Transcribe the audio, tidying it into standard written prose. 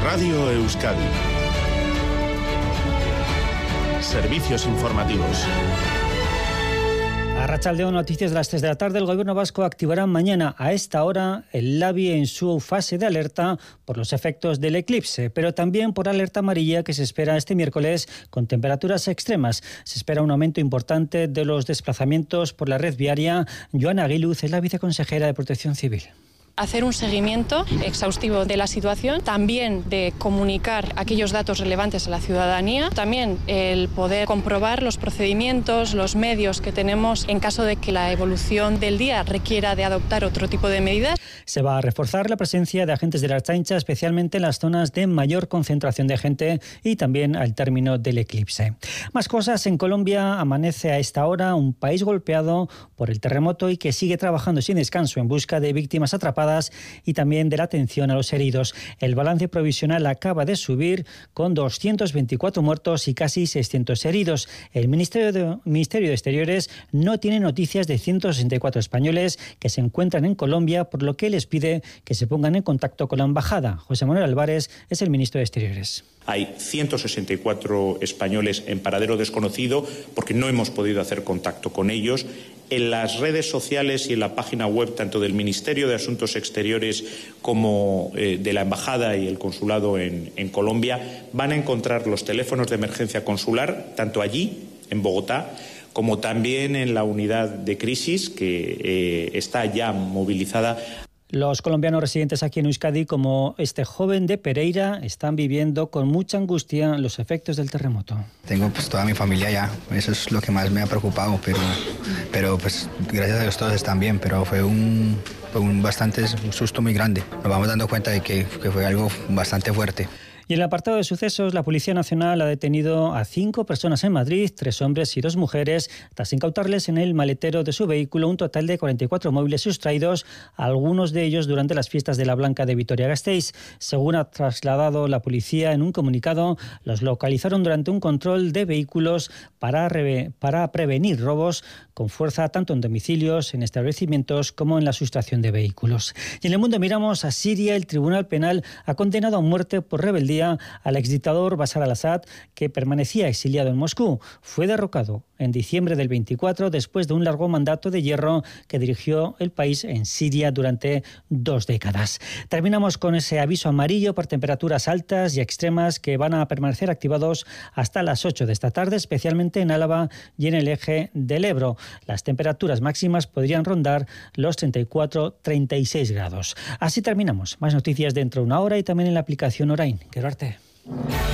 Radio Euskadi. Servicios informativos. Arratsaldeon, noticias de las 3 de la tarde. El Gobierno vasco activará mañana a esta hora el LABI en su fase de alerta por los efectos del eclipse, pero también por alerta amarilla que se espera este miércoles con temperaturas extremas. Se espera un aumento importante de los desplazamientos por la red viaria. Joana Aguiluz es la viceconsejera de Protección Civil. Hacer un seguimiento exhaustivo de la situación, también de comunicar aquellos datos relevantes a la ciudadanía, también el poder comprobar los procedimientos, los medios que tenemos en caso de que la evolución del día requiera de adoptar otro tipo de medidas. Se va a reforzar la presencia de agentes de la Ertzaintza, especialmente en las zonas de mayor concentración de gente y también al término del eclipse. Más cosas, en Colombia amanece a esta hora un país golpeado por el terremoto y que sigue trabajando sin descanso en busca de víctimas atrapadas y también de la atención a los heridos. El balance provisional acaba de subir con 224 muertos y casi 600 heridos. El Ministerio de Exteriores no tiene noticias de 164 españoles que se encuentran en Colombia, por lo que les pide que se pongan en contacto con la embajada. José Manuel Álvarez es el ministro de Exteriores. Hay 164 españoles en paradero desconocido porque no hemos podido hacer contacto con ellos. En las redes sociales y en la página web tanto del Ministerio de Asuntos Exteriores como de la Embajada y el Consulado en Colombia van a encontrar los teléfonos de emergencia consular, tanto allí, en Bogotá, como también en la unidad de crisis que está ya movilizada. Los colombianos residentes aquí en Euskadi, como este joven de Pereira, están viviendo con mucha angustia los efectos del terremoto. Tengo toda mi familia allá, eso es lo que más me ha preocupado, pero pues gracias a Dios todos están bien, pero fue un susto muy grande. Nos vamos dando cuenta de que fue algo bastante fuerte. Y en el apartado de sucesos, la Policía Nacional ha detenido a 5 personas en Madrid, 3 hombres y 2 mujeres, tras incautarles en el maletero de su vehículo un total de 44 móviles sustraídos, algunos de ellos durante las fiestas de la Blanca de Vitoria-Gasteiz. Según ha trasladado la policía en un comunicado, los localizaron durante un control de vehículos para prevenir robos con fuerza tanto en domicilios, en establecimientos como en la sustracción de vehículos. Y en el mundo miramos a Siria. El Tribunal Penal ha condenado a muerte por rebeldía al exdictador Bashar al-Assad, que permanecía exiliado en Moscú. Fue derrocado en diciembre del 24 después de un largo mandato de hierro que dirigió el país en Siria durante 2 décadas. Terminamos con ese aviso amarillo por temperaturas altas y extremas que van a permanecer activados hasta las 8 de esta tarde, especialmente en Álava y en el eje del Ebro. Las temperaturas máximas podrían rondar los 34-36 grados. Así terminamos. Más noticias dentro de una hora y también en la aplicación Orain. Arte.